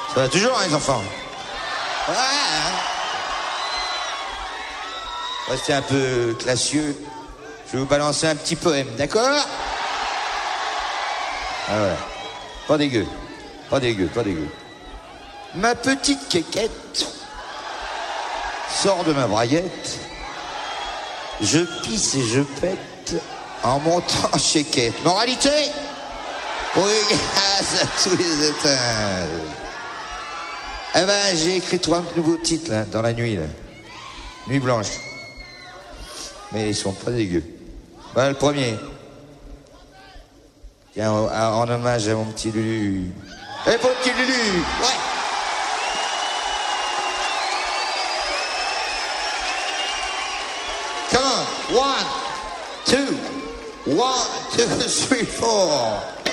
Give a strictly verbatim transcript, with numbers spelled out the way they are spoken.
Ça va toujours, hein, les enfants? Ouais, hein. Restez un peu classieux. Je vais vous balancer un petit poème, d'accord? Ah ouais. Pas dégueu. Pas dégueu, pas dégueu. Ma petite quéquette sort de ma braguette. Je pisse et je pète en montant chez Kate. Moralité? Oui, grâce à tous les étages. Eh ben, j'ai écrit trois nouveaux titres, là, dans la nuit, là. Nuit blanche. Mais ils sont pas dégueux. Ben, le premier. Tiens, en, en hommage à mon petit Lulu. Eh, mon petit Lulu! Ouais! Come on! One, two, one, two, three, four.